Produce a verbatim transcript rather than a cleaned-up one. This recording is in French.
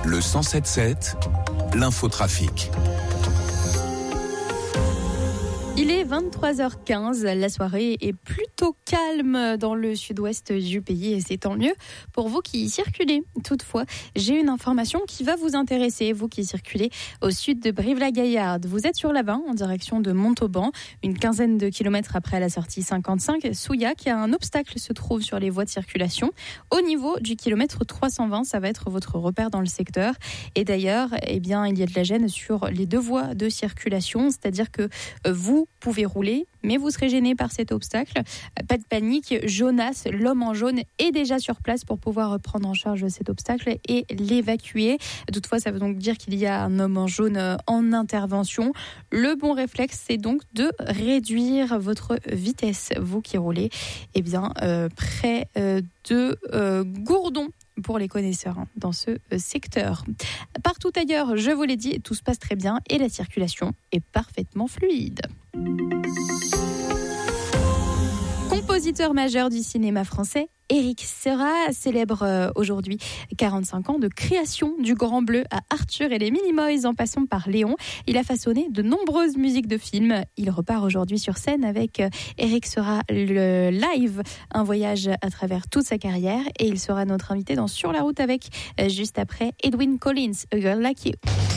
Le cent sept sept, l'infotrafic. Il est vingt-trois heures quinze, la soirée est plutôt calme dans le sud-ouest du pays et c'est tant mieux pour vous qui y circulez. Toutefois, j'ai une information qui va vous intéresser, vous qui circulez au sud de Brive-la-Gaillarde. Vous êtes sur la vingt en direction de Montauban, une quinzaine de kilomètres après la sortie cinquante-cinq. Souillac, un obstacle se trouve sur les voies de circulation. Au niveau du kilomètre trois cent vingt, ça va être votre repère dans le secteur. Et d'ailleurs, eh bien, il y a de la gêne sur les deux voies de circulation, c'est-à-dire que vous pouvez rouler, mais vous serez gêné par cet obstacle. Pas de panique, Jonas, l'homme en jaune, est déjà sur place pour pouvoir prendre en charge cet obstacle et l'évacuer. Toutefois, ça veut donc dire qu'il y a un homme en jaune en intervention. Le bon réflexe, c'est donc de réduire votre vitesse, vous qui roulez eh bien, euh, près euh, de euh, Gourdon. Pour les connaisseurs hein, dans ce euh, secteur. Partout ailleurs, je vous l'ai dit, tout se passe très bien et la circulation est parfaitement fluide. Compositeur majeur du cinéma français, Éric Serra célèbre euh, aujourd'hui quarante-cinq ans de création du Grand Bleu à Arthur et les Minimoys en passant par Léon. Il a façonné de nombreuses musiques de films. Il repart aujourd'hui sur scène avec euh, Éric Serra le live, un voyage à travers toute sa carrière et il sera notre invité dans Sur la route avec euh, juste après Edwyn Collins, A Girl Like You.